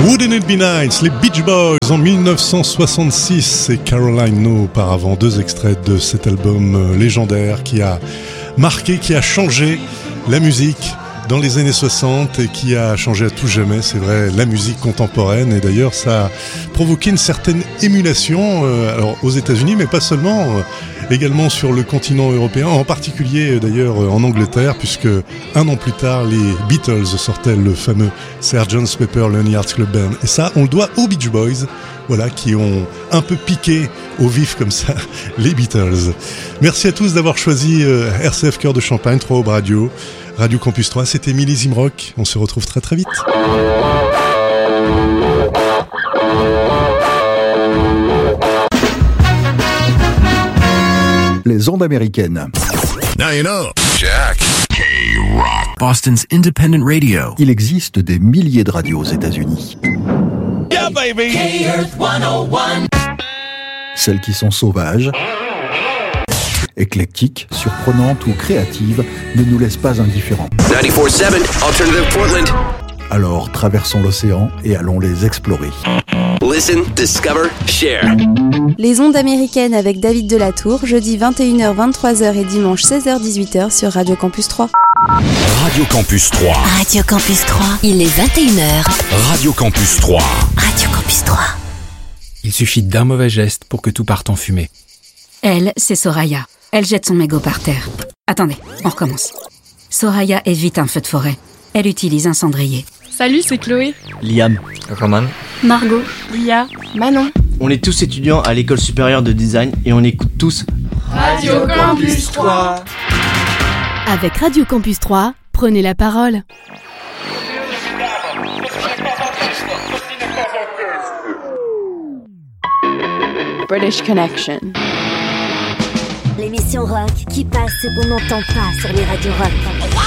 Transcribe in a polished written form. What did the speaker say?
Wouldn't It Be Nice, les Beach Boys en 1966 et Caroline No auparavant, deux extraits de cet album légendaire qui a marqué, qui a changé la musique dans les années 60 et qui a changé à tout jamais, c'est vrai, la musique contemporaine. Et d'ailleurs ça a provoqué une certaine émulation alors aux États-Unis, mais pas seulement, également sur le continent européen, en particulier d'ailleurs en Angleterre, puisque un an plus tard les Beatles sortaient le fameux Sgt. Pepper Lonely Hearts Club Band, et ça on le doit aux Beach Boys, voilà, qui ont un peu piqué au vif comme ça les Beatles. Merci à tous d'avoir choisi RCF Cœur de Champagne, 3 Aubes Radio, Radio Campus 3, c'était Millésime Rock, on se retrouve très très vite. Les ondes américaines. Now you know. Jack. K-Rock. Boston's independent radio. Il existe des milliers de radios aux États-Unis. Yeah, baby. K-Earth 101. Celles qui sont sauvages, éclectiques, surprenantes ou créatives ne nous laissent pas indifférents. 94.7 Alternative Portland. Alors traversons l'océan et allons les explorer. Listen, discover, share. Les ondes américaines avec David Delatour, jeudi 21h, 23h et dimanche 16h, 18h sur Radio Campus 3. Radio Campus 3. Radio Campus 3, il est 21h. Radio Campus 3. Radio Campus 3. Il suffit d'un mauvais geste pour que tout parte en fumée. Elle, c'est Soraya. Elle jette son mégot par terre. Attendez, on recommence. Soraya évite un feu de forêt. Elle utilise un cendrier. Salut, c'est Chloé. Liam. Roman. Margot. Lia. Manon. On est tous étudiants à l'école supérieure de design et on écoute tous Radio Campus 3. Avec Radio Campus 3, prenez la parole. British Connection. L'émission rock qui passe ce qu'on n'entend pas sur les radios rock.